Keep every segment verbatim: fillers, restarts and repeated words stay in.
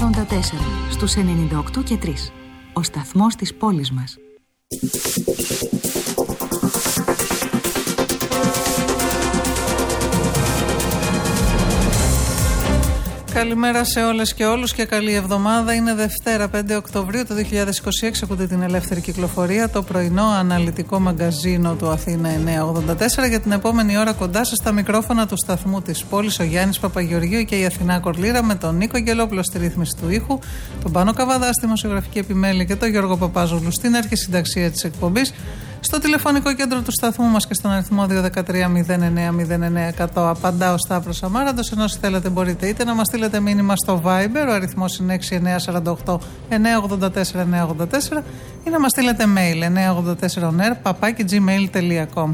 ογδόντα τέσσερα στους ενενήντα οκτώ και τρία. Ο σταθμός της πόλης μας. Καλημέρα σε όλες και όλους και καλή εβδομάδα. Είναι Δευτέρα πέντε Οκτωβρίου του δύο χιλιάδες είκοσι έξι. Ακούτε την Ελεύθερη Κυκλοφορία, το πρωινό αναλυτικό μαγκαζίνο του Αθήνα εννιακόσια ογδόντα τέσσερα. Για την επόμενη ώρα κοντά σας στα μικρόφωνα του σταθμού της πόλης, ο Γιάννης Παπαγεωργίου και η Αθηνά Κορλήρα, με τον Νίκο Αγγελόπουλο στη ρύθμιση του ήχου, τον Πάνο Καβαδά στη δημοσιογραφική επιμέλεια και τον Γιώργο Παπάζογλου στην αρχισυνταξία της εκπομπής. Στο τηλεφωνικό κέντρο του σταθμού μας και στον αριθμό δύο ένα τρία μηδέν εννέα μηδέν εννέα εκατό απαντά ο Σταύρος Αμάραντος, ενώ όσοι θέλετε μπορείτε είτε να μας στείλετε μήνυμα στο Viber, ο αριθμός είναι έξι εννέα τέσσερα οκτώ εννέα ογδόντα τέσσερα εννέα ογδόντα τέσσερα, ή να μας στείλετε mail εννέα ογδόντα τέσσερα ονέρ παπάκι τζι μέιλ τελεία κομ.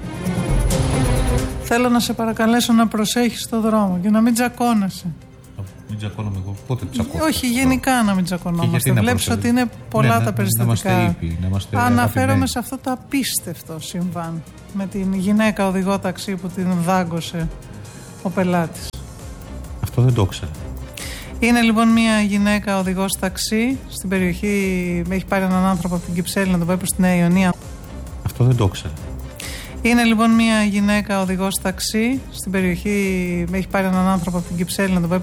Θέλω να σε παρακαλέσω να προσέχεις το δρόμο και να μην τζακώνεσαι. Μην τζακώνομαι εγώ. Πότε τσακώνομαι? Όχι, γενικά να μην τζακωνόμαστε. Βλέπεις ότι είναι πολλά ναι, τα ναι, περιστατικά. Να είμαστε ήπιοι, να είμαστε Αναφέρομαι αγαπημένοι. σε αυτό το απίστευτο συμβάν με την γυναίκα οδηγό ταξί που την δάγκωσε ο πελάτης. Αυτό δεν το ήξερα. Είναι λοιπόν μια γυναίκα οδηγός ταξί στην περιοχή. Έχει πάρει έναν άνθρωπο από την Κυψέλη να τον πάει προς τη Νέα Ιωνία. Αυτό δεν το ήξερα. Είναι λοιπόν μια γυναίκα οδηγός ταξί στην περιοχή. Έχει πάρει έναν άνθρωπο από την Κυψέλη να τον πάει